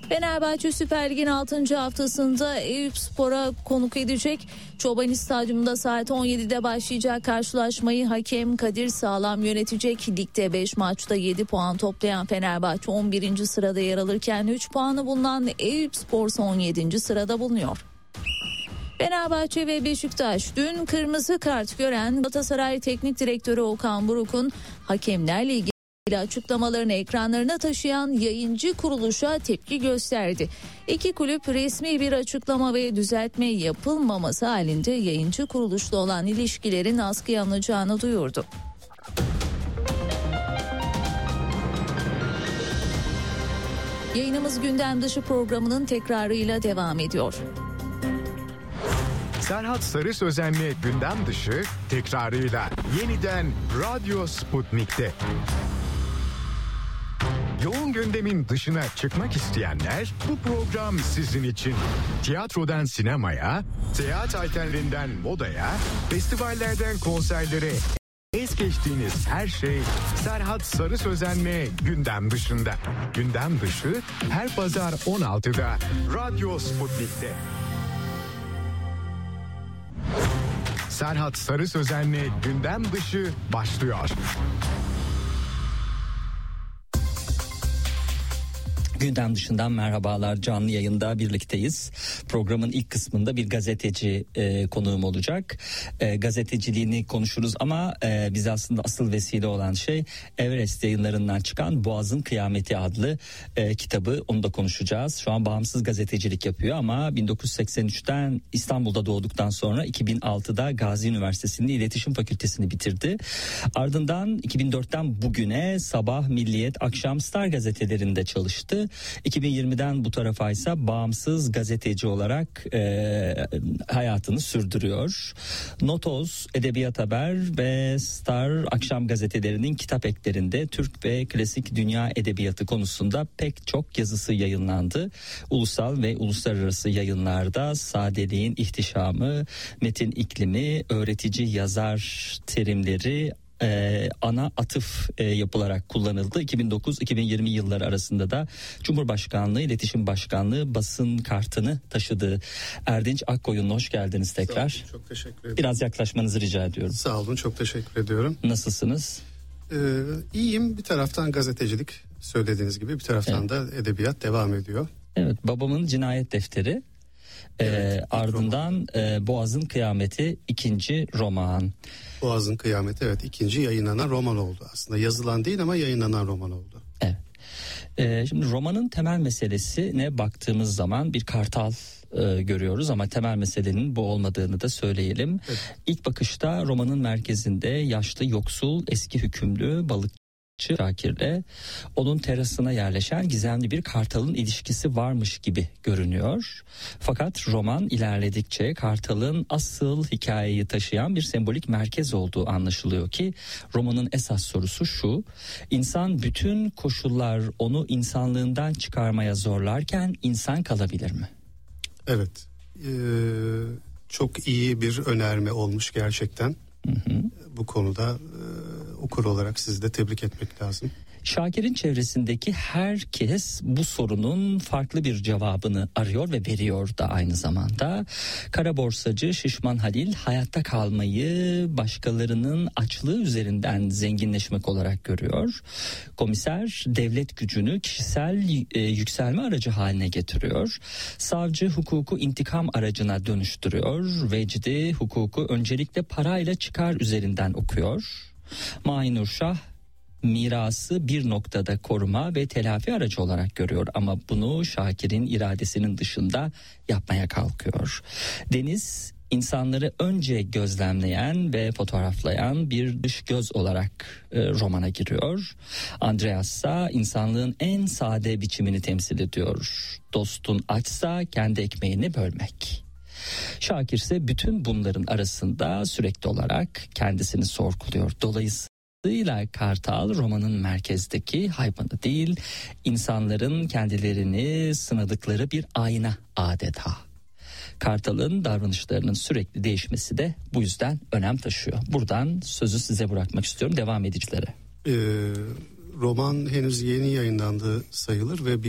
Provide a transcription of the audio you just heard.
Fenerbahçe Süper Lig'in 6. haftasında Eyüpspor'a konuk edecek. Çobani Stadyumunda saat 17'de başlayacak karşılaşmayı hakem Kadir Sağlam yönetecek. Ligde 5 maçta 7 puan toplayan Fenerbahçe 11. sırada yer alırken 3 puanı bulunan Eyüpspor ise 17. sırada bulunuyor. Fenerbahçe ve Beşiktaş dün kırmızı kart gören Galatasaray Teknik Direktörü Okan Buruk'un hakemlerle ilgili açıklamalarını ekranlarına taşıyan yayıncı kuruluşa tepki gösterdi. İki kulüp resmi bir açıklama ve düzeltme yapılmaması halinde yayıncı kuruluşla olan ilişkilerin askıya alınacağını duyurdu. Yayınımız gündem dışı programının tekrarıyla devam ediyor. Serhat Sarı Sözen'le gündem dışı tekrarıyla yeniden Radyo Sputnik'te. Yoğun gündemin dışına çıkmak isteyenler bu program sizin için. Tiyatrodan sinemaya, seyahat alterlerinden modaya, festivallerden konserlere es geçtiğiniz her şey Serhat Sarı Sözen'le gündem dışında. Gündem dışı her pazar 16'da Radyo Sputnik'te. Serhat Sarı Sözen'le gündem dışı başlıyor. Gündem dışından merhabalar, canlı yayında birlikteyiz. Programın ilk kısmında bir gazeteci konuğum olacak. Gazeteciliğini konuşuruz ama bize aslında asıl vesile olan şey Everest yayınlarından çıkan Boğaz'ın Kıyameti adlı kitabı. Onu da konuşacağız. Şu an bağımsız gazetecilik yapıyor ama 1983'ten İstanbul'da doğduktan sonra 2006'da Gazi Üniversitesi'nde İletişim Fakültesini bitirdi. Ardından 2004'ten bugüne Sabah, Milliyet, Akşam, Star gazetelerinde çalıştı. 2020'den bu tarafa ise bağımsız gazeteci olarak hayatını sürdürüyor. Notoz, Edebiyat Haber ve Star akşam gazetelerinin kitap eklerinde Türk ve klasik dünya edebiyatı konusunda pek çok yazısı yayınlandı. Ulusal ve uluslararası yayınlarda sadeliğin ihtişamı, metin iklimi, öğretici yazar terimleri ana atıf yapılarak kullanıldı. 2009-2020 yılları arasında da Cumhurbaşkanlığı İletişim Başkanlığı basın kartını taşıdı. Erdinç Akkoyun, hoş geldiniz tekrar. Sağ olun, çok teşekkür ederim. Biraz yaklaşmanızı rica ediyorum. Sağ olun, çok teşekkür ediyorum. Nasılsınız? İyiyim. Bir taraftan gazetecilik söylediğiniz gibi, bir taraftan da edebiyat devam ediyor. Evet, babamın cinayet defteri. Evet, ardından Boğaz'ın Kıyameti ikinci roman. Boğaz'ın Kıyameti, evet, ikinci yayınlanan roman oldu. Aslında yazılan değil ama yayınlanan roman oldu. Evet. Şimdi romanın temel meselesine baktığımız zaman bir kartal görüyoruz ama temel meselenin bu olmadığını da söyleyelim. Evet. İlk bakışta romanın merkezinde yaşlı, yoksul, eski hükümlü balıkçı Şakir'le onun terasına yerleşen gizemli bir kartalın ilişkisi varmış gibi görünüyor. Fakat roman ilerledikçe kartalın asıl hikayeyi taşıyan bir sembolik merkez olduğu anlaşılıyor ki romanın esas sorusu şu: İnsan bütün koşullar onu insanlığından çıkarmaya zorlarken insan kalabilir mi? Evet, çok iyi bir önerme olmuş gerçekten. Bu konuda okur olarak sizi de tebrik etmek lazım. Şakir'in çevresindeki herkes bu sorunun farklı bir cevabını arıyor ve veriyor da aynı zamanda. Kara borsacı Şişman Halil hayatta kalmayı başkalarının açlığı üzerinden zenginleşmek olarak görüyor. Komiser devlet gücünü kişisel yükselme aracı haline getiriyor. Savcı hukuku intikam aracına dönüştürüyor. Vecdi hukuku öncelikle parayla çıkar üzerinden okuyor. Mahinur Şah mirası bir noktada koruma ve telafi aracı olarak görüyor ama bunu Şakir'in iradesinin dışında yapmaya kalkıyor. Deniz insanları önce gözlemleyen ve fotoğraflayan bir dış göz olarak romana giriyor. Andreas ise insanlığın en sade biçimini temsil ediyor. Dostun açsa kendi ekmeğini bölmek. Şakir ise bütün bunların arasında sürekli olarak kendisini sorguluyor. Dolayısıyla kartal romanın merkezdeki hayvanı değil, insanların kendilerini sınadıkları bir ayna adeta. Kartal'ın davranışlarının sürekli değişmesi de bu yüzden önem taşıyor. Buradan sözü size bırakmak istiyorum, devam edicilere. Roman henüz yeni yayınlandığı sayılır ve